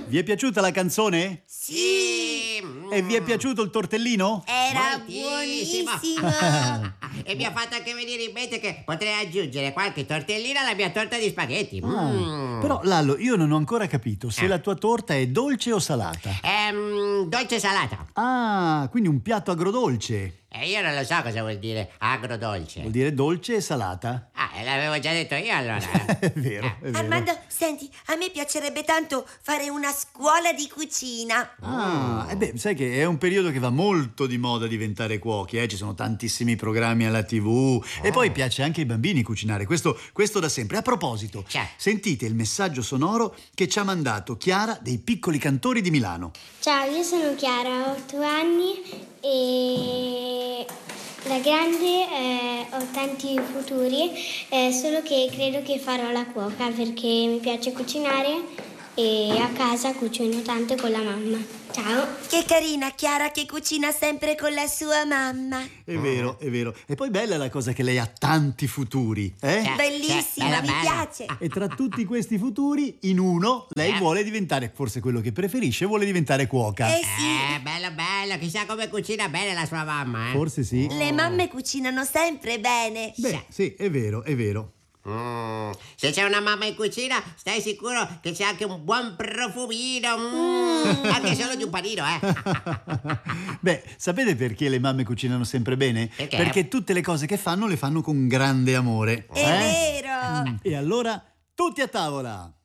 Vi è piaciuta la canzone? Sì! E vi è piaciuto il tortellino? Era Moltissimo. buonissimo! E mi ha fatto anche venire in mente che potrei aggiungere qualche tortellina alla mia torta di spaghetti. Però Lallo, io non ho ancora capito se la tua torta è dolce o salata. Dolce salata. Ah, quindi un piatto agrodolce. E io non lo so cosa vuol dire agrodolce. Vuol dire dolce e salata. L'avevo già detto io allora. È vero, è vero. Armando, senti, a me piacerebbe tanto fare una scuola di cucina. Sai che è un periodo che va molto di moda diventare cuochi, ci sono tantissimi programmi alla TV e poi piace anche ai bambini cucinare, questo da sempre. A proposito, sentite il messaggio sonoro che ci ha mandato Chiara dei Piccoli Cantori di Milano. Ciao, io sono Chiara, ho 8 anni e da grande ho tanti futuri, solo che credo che farò la cuoca perché mi piace cucinare e a casa cucino tanto con la mamma. Ciao! Che carina Chiara che cucina sempre con la sua mamma. È vero, è vero. E poi bella la cosa che lei ha tanti futuri, Bellissima, mi piace. E tra tutti questi futuri, in uno, lei vuole diventare, forse quello che preferisce, vuole diventare cuoca. Sì. Bello, chissà come cucina bene la sua mamma, Forse sì. Le mamme cucinano sempre bene. Beh, sì, è vero, è vero. Se c'è una mamma in cucina, stai sicuro che c'è anche un buon profumino. Anche solo di un panino, Beh, sapete perché le mamme cucinano sempre bene? Perché? Perché tutte le cose che fanno le fanno con grande amore. È vero. E allora, tutti a tavola!